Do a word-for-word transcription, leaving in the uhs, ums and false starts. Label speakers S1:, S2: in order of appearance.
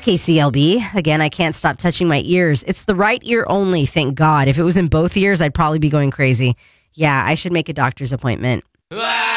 S1: K C L B. Again, I can't stop touching my ears. It's the right ear only, thank God. If it was in both ears, I'd probably be going crazy. Yeah, I should make a doctor's appointment.